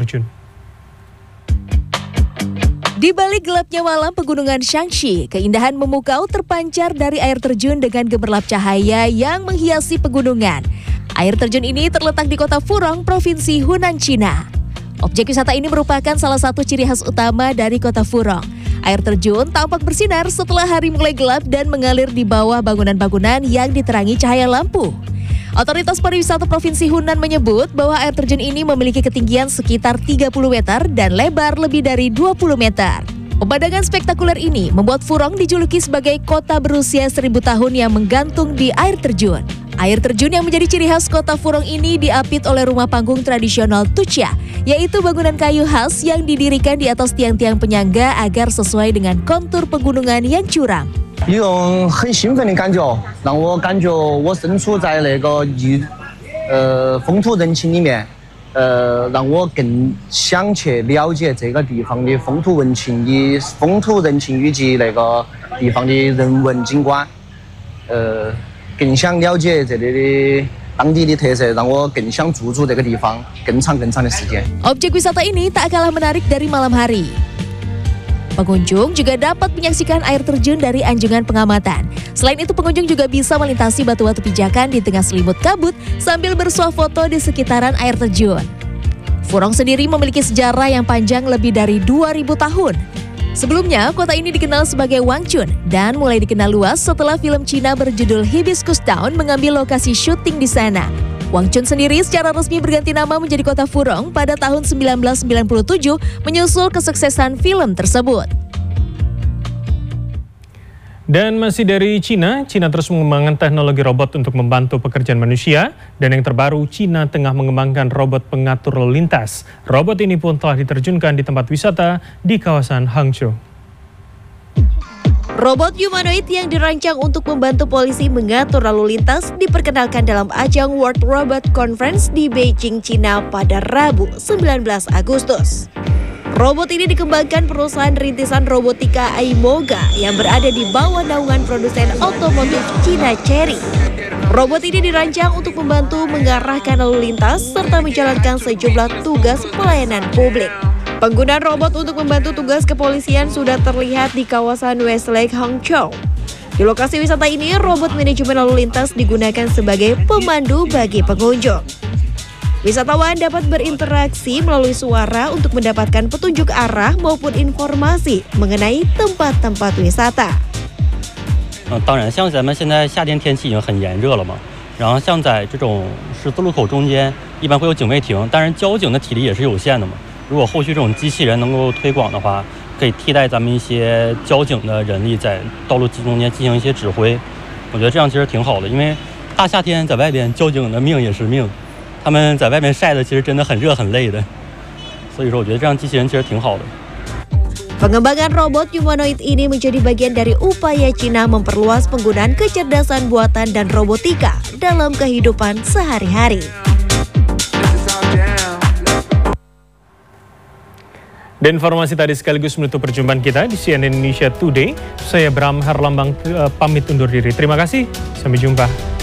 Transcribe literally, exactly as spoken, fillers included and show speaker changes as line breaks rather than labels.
terjun.
Di balik gelapnya malam pegunungan Shaanxi, keindahan memukau terpancar dari air terjun dengan gemerlap cahaya yang menghiasi pegunungan. Air terjun ini terletak di kota Furong, Provinsi Hunan, Cina. Objek wisata ini merupakan salah satu ciri khas utama dari kota Furong. Air terjun tampak bersinar setelah hari mulai gelap dan mengalir di bawah bangunan-bangunan yang diterangi cahaya lampu. Otoritas Pariwisata Provinsi Hunan menyebut bahwa air terjun ini memiliki ketinggian sekitar tiga puluh meter dan lebar lebih dari dua puluh meter. Pemandangan spektakuler ini membuat Furong dijuluki sebagai kota berusia seribu tahun yang menggantung di air terjun. Air terjun yang menjadi ciri khas kota Furong ini diapit oleh rumah panggung tradisional Tucha, yaitu bangunan kayu khas yang didirikan di atas tiang-tiang penyangga agar sesuai dengan kontur pegunungan yang curam.
一种很兴奋的感觉，让我感觉我身处在那个异呃风土人情里面，呃，让我更想去了解这个地方的风土人情的风土人情以及那个地方的人文景观，呃，更想了解这里的当地的特色，让我更想驻足这个地方更长更长的时间。
Objek wisata ini tak kalah menarik dari malam hari. Pengunjung juga dapat menyaksikan air terjun dari anjungan pengamatan. Selain itu, pengunjung juga bisa melintasi batu-batu pijakan di tengah selimut kabut sambil bersuah foto di sekitaran air terjun. Furong sendiri memiliki sejarah yang panjang lebih dari dua ribu tahun. Sebelumnya, kota ini dikenal sebagai Wangchun dan mulai dikenal luas setelah film Cina berjudul Hibiscus Town mengambil lokasi syuting di sana. Wangchun sendiri secara resmi berganti nama menjadi kota Furong pada tahun seribu sembilan ratus sembilan puluh tujuh menyusul kesuksesan film tersebut.
Dan masih dari Cina, Cina terus mengembangkan teknologi robot untuk membantu pekerjaan manusia. Dan yang terbaru, Cina tengah mengembangkan robot pengatur lalu lintas. Robot ini pun telah diterjunkan di tempat wisata di kawasan Hangzhou.
Robot humanoid yang dirancang untuk membantu polisi mengatur lalu lintas diperkenalkan dalam ajang World Robot Conference di Beijing, Cina pada Rabu sembilan belas Agustus. Robot ini dikembangkan perusahaan rintisan robotika Aimoga yang berada di bawah naungan produsen otomotif Cina Chery. Robot ini dirancang untuk membantu mengarahkan lalu lintas serta menjalankan sejumlah tugas pelayanan publik. Penggunaan robot untuk membantu tugas kepolisian sudah terlihat di kawasan Westlake, Hangzhou. Di lokasi wisata ini, robot manajemen lalu lintas digunakan sebagai pemandu bagi pengunjung. Wisatawan dapat berinteraksi melalui suara untuk mendapatkan petunjuk arah maupun informasi mengenai tempat-tempat wisata.
嗯，当然，像咱们现在夏天天气已经很炎热了嘛，然后像在这种十字路口中间，一般会有警卫亭，当然交警的体力也是有限的嘛。 如果后续这种机器人能够推广的话，可以替代咱们一些交警的人力在道路中间进行一些指挥。我觉得这样其实挺好的，因为大夏天在外边，交警的命也是命，他们在外面晒的其实真的很热很累的。所以说，我觉得这样机器人其实挺好的。
Pengembangan robot humanoid ini menjadi bagian dari upaya Cina memperluas penggunaan kecerdasan buatan dan robotika dalam kehidupan sehari-hari.
Dan informasi tadi sekaligus menutup perjumpaan kita di C N N Indonesia Today. Saya Bram Herlambang pamit undur diri. Terima kasih, sampai jumpa.